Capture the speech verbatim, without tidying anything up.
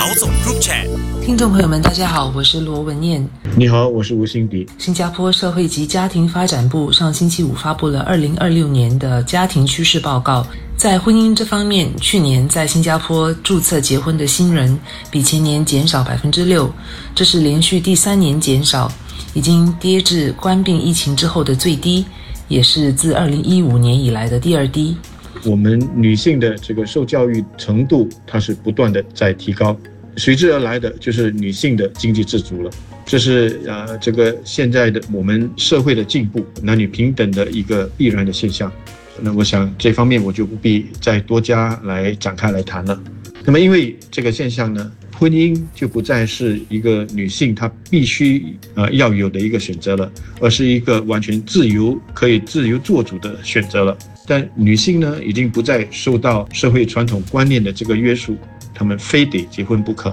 老总 Group Chat。 听众朋友们，大家好，我是罗文燕。 你好，我是吴欣迪。 新加坡社会及家庭发展部上星期五发布了二零二六年的家庭趋势报告。在婚姻这方面，去年在新加坡注册结婚的新人比前年减少 百分之六， 这是连续第三年减少，已经跌至冠病疫情之后的最低，也是自二零一五年以来的第二低。 我们女性的这个受教育程度，它是不断的在提高，随之而来的就是女性的经济自主了。这是呃这个现在的我们社会的进步，男女平等的一个必然的现象。那我想这方面我就不必再多加来展开来谈了。那么因为这个现象呢，婚姻就不再是一个女性她必须呃要有的一个选择了，而是一个完全自由可以自由做主的选择了。但女性呢，已经不再受到社会传统观念的这个约束，她们非得结婚不可。